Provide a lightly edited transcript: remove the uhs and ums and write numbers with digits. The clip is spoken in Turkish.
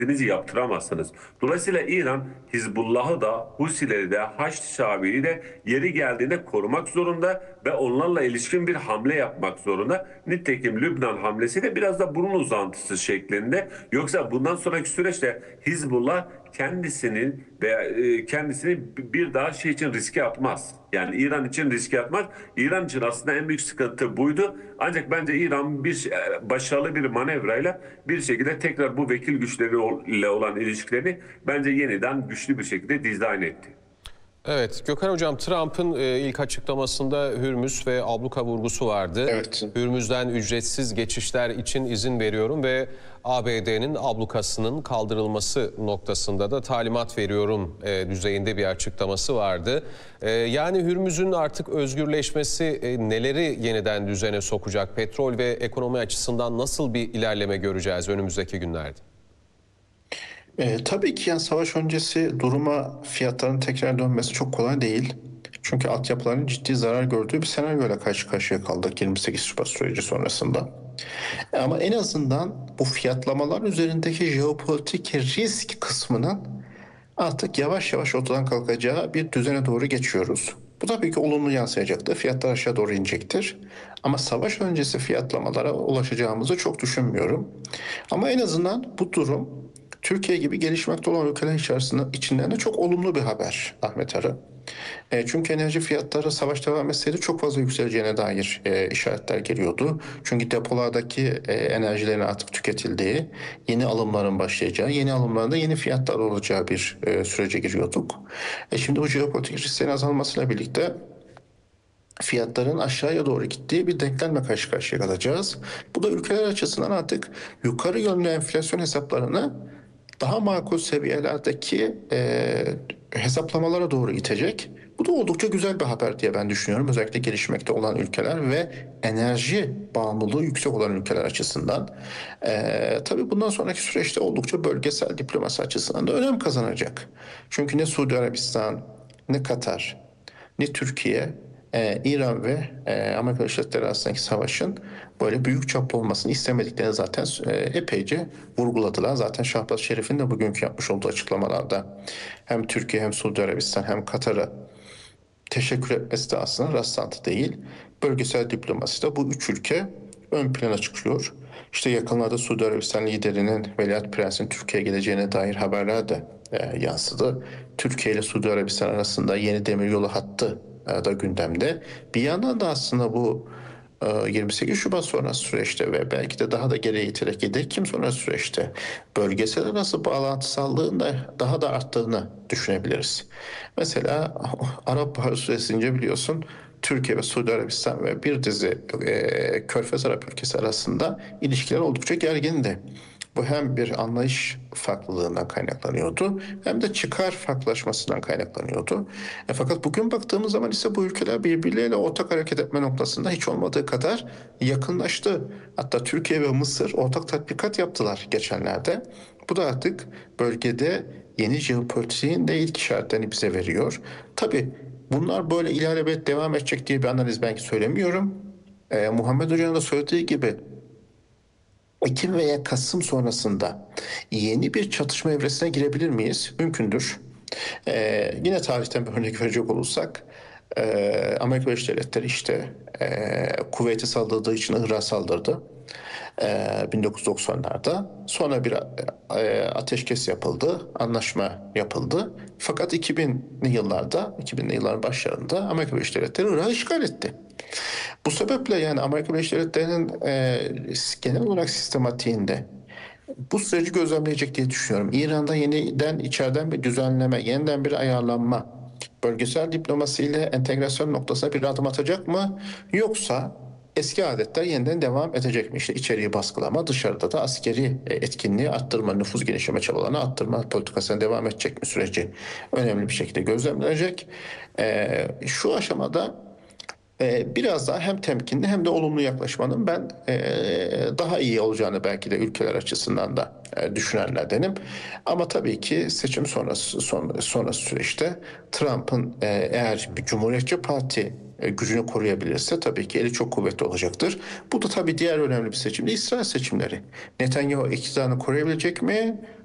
yaptıramazsınız. Dolayısıyla İran Hizbullah'ı da Husileri de Haçlı Şabi'yi de yeri geldiğinde korumak zorunda ve onlarla ilişkin bir hamle yapmak zorunda. Nitekim Lübnan hamlesi de biraz da bunun uzantısı şeklinde. Yoksa bundan sonraki süreçte Hizbullah kendisini bir daha şey için riske atmaz. Yani İran için riske atmaz. İran için aslında en büyük sıkıntı buydu. Ancak bence İran başarılı bir manevrayla bir şekilde tekrar bu vekil güçleriyle olan ilişkilerini bence yeniden güçlü bir şekilde dizayn etti. Evet, Gökhan Hocam, Trump'ın ilk açıklamasında Hürmüz ve abluka vurgusu vardı. Evet. Hürmüz'den ücretsiz geçişler için izin veriyorum ve ABD'nin ablukasının kaldırılması noktasında da talimat veriyorum düzeyinde bir açıklaması vardı. Yani Hürmüz'ün artık özgürleşmesi neleri yeniden düzene sokacak? Petrol ve ekonomi açısından nasıl bir ilerleme göreceğiz önümüzdeki günlerde? Tabii ki yani savaş öncesi duruma fiyatların tekrar dönmesi çok kolay değil. Çünkü altyapıların ciddi zarar gördüğü bir senaryoyla karşı karşıya kaldık 28 Şubat süreci sonrasında. Ama en azından bu fiyatlamalar üzerindeki jeopolitik risk kısmının artık yavaş yavaş ortadan kalkacağı bir düzene doğru geçiyoruz. Bu tabii ki olumlu yansıyacaktır. Fiyatlar aşağı doğru inecektir. Ama savaş öncesi fiyatlamalara ulaşacağımızı çok düşünmüyorum. Ama en azından bu durum Türkiye gibi gelişmekte olan ülkeler içinden de çok olumlu bir haber Ahmet Arı. Çünkü enerji fiyatları savaş devam etseydi çok fazla yükseleceğine dair işaretler geliyordu. Çünkü depolardaki enerjilerin artık tüketildiği, yeni alımların başlayacağı, yeni alımlarda yeni fiyatlar olacağı bir sürece giriyorduk. Şimdi bu jeopolitik risklerin azalmasıyla birlikte fiyatların aşağıya doğru gittiği bir denklemle karşı karşıya kalacağız. Bu da ülkeler açısından artık yukarı yönlü enflasyon hesaplarını daha makul seviyelerdeki hesaplamalara doğru itecek. Bu da oldukça güzel bir haber diye ben düşünüyorum. Özellikle gelişmekte olan ülkeler ve enerji bağımlılığı yüksek olan ülkeler açısından. Tabii bundan sonraki süreçte oldukça bölgesel diplomasi açısından da önem kazanacak. Çünkü ne Suudi Arabistan, ne Katar, ne Türkiye, İran ve Amerika Birleşik Devletleri arasındaki savaşın böyle büyük çaplı olmasını istemediklerini zaten epeyce vurguladılar. Zaten Şahbaz Şerif'in de bugünkü yapmış olduğu açıklamalarda hem Türkiye hem Suudi Arabistan hem Katar'a teşekkür etmesi de aslında rastlantı değil. Bölgesel diplomaside bu üç ülke ön plana çıkıyor. İşte yakınlarda Suudi Arabistan liderinin Veliaht Prens'in Türkiye'ye geleceğine dair haberler de yansıdı. Türkiye ile Suudi Arabistan arasında yeni demiryolu hattı da gündemde. Bir yandan da aslında bu 28 Şubat sonrası süreçte ve belki de daha da geriye iterek giderken sonrası süreçte bölgesel arası bağlantısallığın da daha da arttığını düşünebiliriz. Mesela Arap Baharı süresince biliyorsun Türkiye ve Suudi Arabistan ve bir dizi Körfez Arap ülkesi arasında ilişkiler oldukça gergindi. Bu hem bir anlayış farklılığından kaynaklanıyordu hem de çıkar farklılaşmasından kaynaklanıyordu. Fakat bugün baktığımız zaman ise bu ülkeler birbirleriyle ortak hareket etme noktasında hiç olmadığı kadar yakınlaştı. Hatta Türkiye ve Mısır ortak tatbikat yaptılar geçenlerde. Bu da artık bölgede yeni jeopolitiğin de ilk işaretlerini bize veriyor. Tabii bunlar böyle ilerleyerek devam edecek diye bir analiz belki söylemiyorum. Muhammed Hoca'nın da söylediği gibi Ekim veya Kasım sonrasında yeni bir çatışma evresine girebilir miyiz? Mümkündür. Yine tarihten bir örnek verecek olursak Amerika Birleşik Devletleri işte Kuveyt'e saldırdığı için Irak'a saldırdı. 1990'larda. Sonra bir ateşkes yapıldı, anlaşma yapıldı. Fakat 2000'li yılların başlarında Amerika Birleşik Devletleri Irak'ı işgal etti. Bu sebeple yani Amerika Birleşik Devletleri'nin genel olarak sistematiğinde bu süreci gözlemleyecek diye düşünüyorum. İran'da yeniden içeriden bir düzenleme, yeniden bir ayarlanma, bölgesel diplomasiyle entegrasyon noktasına bir adım atacak mı? Yoksa eski adetler yeniden devam edecek mi? İşte içeriği baskılama, dışarıda da askeri etkinliği arttırma, nüfuz genişleme çabalarını arttırma politikasına devam edecek mi süreci önemli bir şekilde gözlemlenecek. Şu aşamada biraz daha hem temkinli hem de olumlu yaklaşmanın ben daha iyi olacağını belki de ülkeler açısından da düşünenlerdenim. Ama tabii ki seçim sonrası süreçte Trump'ın eğer bir Cumhuriyetçi Parti gücünü koruyabilirse tabii ki eli çok kuvvetli olacaktır. Bu da tabii diğer önemli bir seçim de İsrail seçimleri. Netanyahu iktidarını koruyabilecek mi?